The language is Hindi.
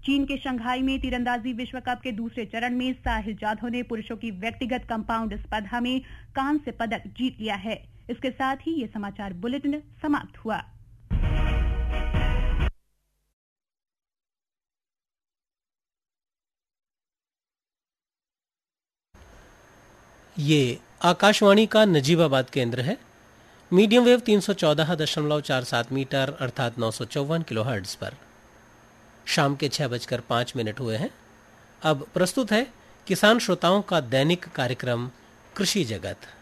चीन के शंघाई में तीरंदाजी विश्व कप के दूसरे चरण में साहिल जाधव ने पुरुषों की व्यक्तिगत कंपाउंड स्पर्धा में कांस्य पदक जीत लिया है। इसके साथ ही ये समाचार बुलेटिन समाप्त हुआ। ये आकाशवाणी का नजीबाबाद केंद्र है। मीडियम वेव 314.47 मीटर अर्थात 954 किलोहर्ट्ज पर शाम के 6:05 हुए हैं। अब प्रस्तुत है किसान श्रोताओं का दैनिक कार्यक्रम कृषि जगत।